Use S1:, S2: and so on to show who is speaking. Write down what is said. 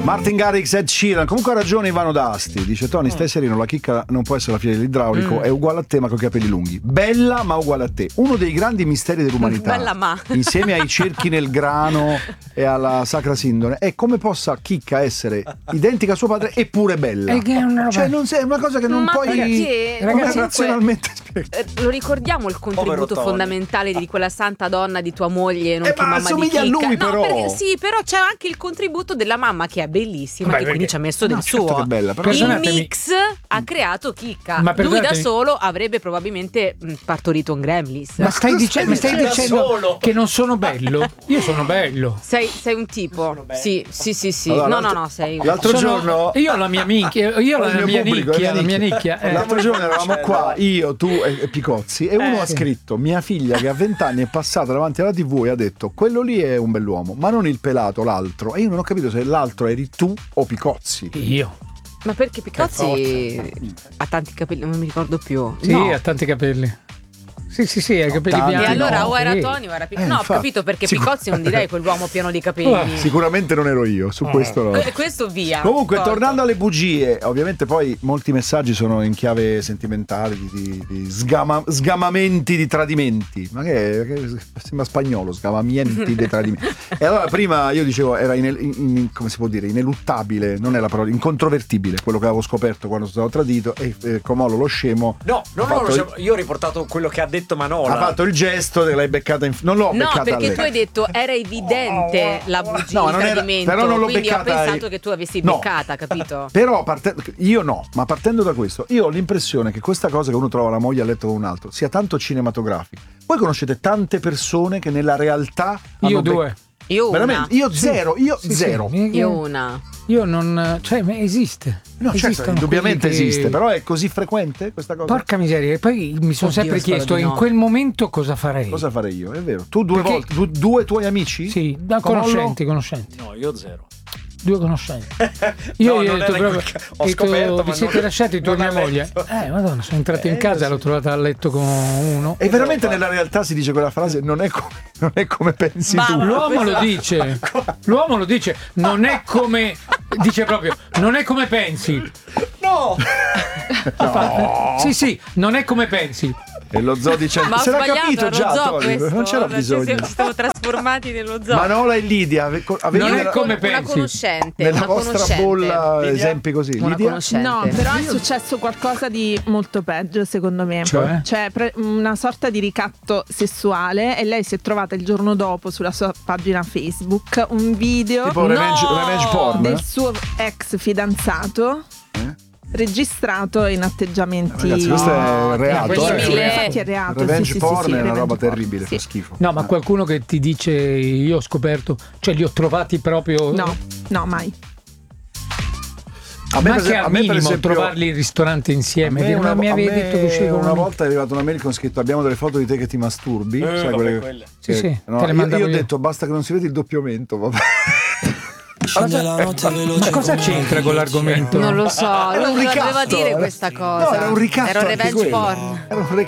S1: Martin Garrix, Ed Sheeran. Comunque ha ragione Ivano D'Asti. Dice Tony, stai sereno, la chicca non può essere la figlia dell'idraulico, è uguale a te ma con i capelli lunghi. Bella ma uguale a te. Uno dei grandi misteri dell'umanità.
S2: Bella ma.
S1: Insieme ai cerchi nel grano e alla Sacra Sindone è come possa Chicca essere identica a suo padre eppure bella. Cioè non sei una cosa che non puoi
S2: ragazzi,
S1: razionalmente spiegare.
S2: lo ricordiamo il contributo fondamentale di quella santa donna di tua moglie, nonché
S1: ma
S2: mamma di
S1: assomiglia
S2: Chicca.
S1: a lui,
S2: No,
S1: però.
S2: sì, però c'è anche il contributo della mamma che è bellissima,
S1: Beh,
S2: che quindi ci ha messo del
S1: certo
S2: suo.
S1: che è bella, però.
S2: Il mix ha creato Chicca. Lui da solo avrebbe probabilmente partorito un Gremlins.
S3: Ma stai dicendo che non sono bello? Io sono bello.
S2: Sei un tipo. Sì.
S1: Allora,
S2: no, sei.
S1: L'altro giorno
S3: io la mia minchia, la mia nicchia.
S1: L'altro giorno eravamo qua, io, tu e Picozzi, e uno ha scritto: mia figlia che a 20 anni è passata davanti alla TV e ha detto quello lì è un bell'uomo, ma non il pelato, l'altro. E io non ho capito se l'altro eri tu o Picozzi.
S3: Io.
S2: Ma perché Picozzi ha tanti capelli, non mi ricordo più.
S3: Sì, ha tanti capelli. Sì, ha capelli bianchi.
S2: E allora o era Tony o era Picozzi. No, ho capito, perché Picozzi non direi quell'uomo pieno di capelli.
S1: Sicuramente non ero io, su questo no.
S2: Questo via.
S1: Comunque, tornando alle bugie, ovviamente poi molti messaggi sono in chiave sentimentale, di sgamamenti di tradimenti. Ma che sembra spagnolo, sgamamenti di tradimenti. E allora prima io dicevo era come si può dire, ineluttabile, non è la parola, incontrovertibile quello che avevo scoperto quando sono stato tradito, e Comolo lo scemo.
S4: No, io ho riportato quello che ha detto Manola.
S1: Ha fatto il gesto che l'hai beccata non l'ho beccata
S2: perché
S1: a lei.
S2: tu hai detto era evidente la bugia, il tradimento,
S1: però non l'ho
S2: quindi
S1: beccata
S2: ho pensato che tu avessi beccata, capito?
S1: Però io no, ma partendo da questo, io ho l'impressione che questa cosa che uno trova la moglie a letto con un altro sia tanto cinematografica. Voi conoscete tante persone che nella realtà
S3: io due.
S2: Io
S1: veramente,
S2: una.
S1: Io zero, zero.
S2: Io una.
S3: Io non, cioè, esiste.
S1: No, certo, indubbiamente esiste, però è così frequente questa cosa.
S3: Porca miseria, e poi mi sono sempre chiesto in quel momento cosa farei.
S1: Cosa farei io, è vero. Tu due tuoi amici?
S3: Sì, da conoscenti.
S4: No, io zero.
S3: Due conoscenti. Io ho detto proprio,
S4: ho scoperto,
S3: vi siete lasciati tu e mia moglie? Madonna, sono entrato in casa e l'ho trovata a letto con uno.
S1: E veramente nella realtà si dice quella frase: non è come pensi tu.
S3: L'uomo lo dice. L'uomo lo dice, non è come. Dice proprio, non è come pensi.
S4: No!
S3: Sì, non è come pensi.
S1: E lo zoo dice:
S2: ma
S1: se l'ha capito già, Tony, non c'era bisogno.
S2: Ci siamo trasformati nello zoo.
S1: Manola e Lidia,
S3: non è come pensi.
S2: Una conoscente.
S1: Nella vostra bolla, esempi così.
S2: Una
S1: Lidia?
S2: conoscente.
S5: No, però è successo qualcosa di molto peggio, secondo me. Cioè una sorta di ricatto sessuale, e lei si è trovata il giorno dopo sulla sua pagina Facebook un video
S1: tipo revenge porn
S5: del suo ex fidanzato. Registrato in atteggiamenti.
S1: Ragazzi, questo è reato.
S5: Infatti è reato.
S1: Revenge porn è una roba
S5: porn,
S1: terribile, fa schifo.
S3: No, ma qualcuno che ti dice io ho scoperto, cioè li ho trovati proprio.
S5: No, mai.
S3: Ma che al minimo trovarli in ristorante insieme. Mi avevi detto che uscivo
S1: una volta è arrivata una mail con scritto: abbiamo delle foto di te che ti masturbi. Sai quelle?
S3: Sì.
S1: No, io ho detto basta che non si vede il doppio mento. Vabbè.
S3: Ma cosa c'entra con l'argomento?
S2: Non lo so,
S1: Era un
S2: non
S1: ricatto,
S2: doveva dire questa cosa.
S1: No, era un ricatto.
S2: Era un revenge porn.
S1: Era un